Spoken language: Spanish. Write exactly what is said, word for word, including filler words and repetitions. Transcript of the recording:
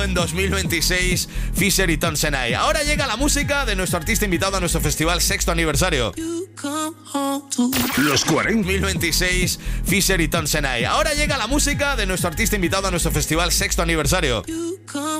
en dos mil veintiséis, Fisher y Tom Senai. Ahora llega la música de nuestro artista invitado a nuestro festival sexto aniversario. Los cuarenta. dos mil veintiséis, Fisher y Tom Senai. Ahora llega la música de nuestro artista invitado a nuestro festival sexto aniversario.